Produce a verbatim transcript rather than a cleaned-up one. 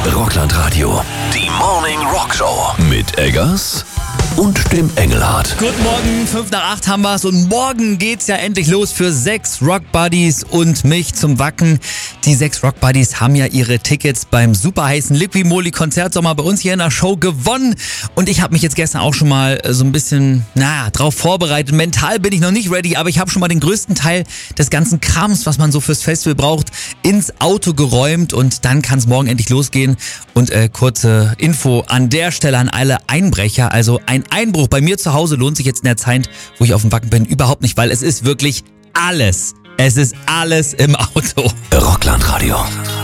Rockland Radio. Die Morning Rock Show. Mit Eggers und dem Engelhardt. Guten Morgen, fünf nach acht haben wir's und morgen geht's ja endlich los für sechs Rock Buddies und mich zum Wacken. Die sechs Rock Buddies haben ja ihre Tickets beim super heißen Liqui-Moly Konzertsommer bei uns hier in der Show gewonnen und ich habe mich jetzt gestern auch schon mal so ein bisschen, na, drauf vorbereitet. Mental bin ich noch nicht ready, aber ich habe schon mal den größten Teil des ganzen Krams, was man so fürs Festival braucht, ins Auto geräumt und dann kann's morgen endlich losgehen. Und äh, kurze Info an der Stelle an alle Einbrecher, also ein Einbruch bei mir zu Hause lohnt sich jetzt in der Zeit, wo ich auf dem Wacken bin, überhaupt nicht, weil es ist wirklich alles. Es ist alles im Auto. Rockland Radio.